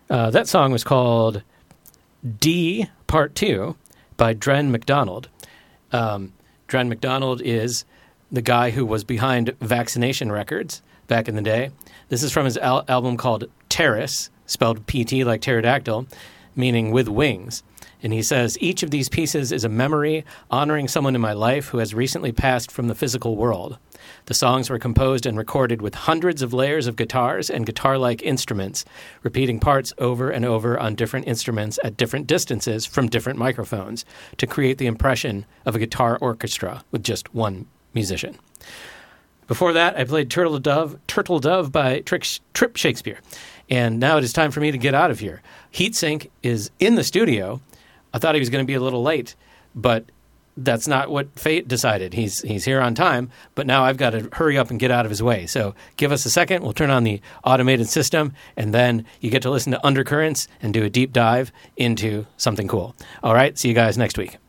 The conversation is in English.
That song was called D Part 2 by Dren McDonald. Dren McDonald is the guy who was behind Vaccination Records back in the day. This is from his album called Terrace, spelled PT like pterodactyl, meaning with wings. And he says, each of these pieces is a memory honoring someone in my life who has recently passed from the physical world. The songs were composed and recorded with hundreds of layers of guitars and guitar-like instruments, repeating parts over and over on different instruments at different distances from different microphones to create the impression of a guitar orchestra with just one musician. Before that, I played Turtle Dove by Trip Shakespeare. And now it is time for me to get out of here. Heatsink is in the studio. I thought he was going to be a little late, but that's not what fate decided. He's here on time, but now I've got to hurry up and get out of his way. So give us a second. We'll turn on the automated system, and then you get to listen to Undercurrents and do a deep dive into something cool. All right, see you guys next week.